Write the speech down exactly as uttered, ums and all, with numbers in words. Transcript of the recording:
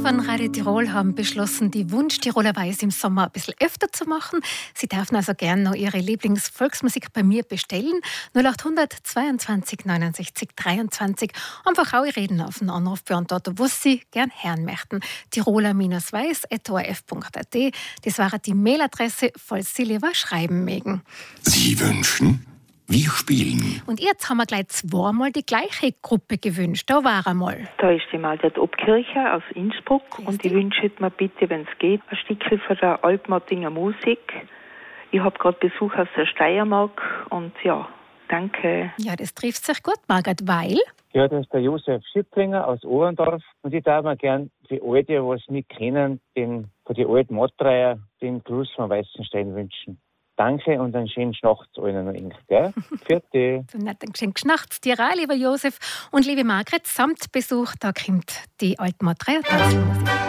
von Radio Tirol haben beschlossen, die Wunsch-Tiroler Weise im Sommer ein bisschen öfter zu machen. Sie dürfen also gerne noch Ihre Lieblingsvolksmusik bei mir bestellen. null acht hundert zweiundzwanzig neunundsechzig dreiundzwanzig. Einfach auch reden auf den Anrufbeantworter, was Sie gern hören möchten. tiroler-weiß at o r f punkt a t. Das war die Mailadresse, falls Sie lieber schreiben mögen. Sie wünschen? Wir spielen. Und jetzt haben wir gleich zweimal die gleiche Gruppe gewünscht. Da war einmal. Da ist die Margret Obkircher aus Innsbruck und ich wünsche mir bitte, wenn es geht, ein Stückchen von der Alpmattinger Musik. Ich habe gerade Besuch aus der Steiermark und ja, danke. Ja, das trifft sich gut, Margret, weil... Ja, das ist der Josef Schüttringer aus Ohrendorf und ich darf mir gern die Alte, die es nicht kennen, den, von den alten Mottreier, den Gruß von Weißenstein wünschen. Danke und einen schönen Schnachts allen noch irgend, gell? Vierte. So einen schönen Schnachts dir rein, lieber Josef. Und liebe Margret, samt Besuch, da kommt die Altmatreier Tanzmusik.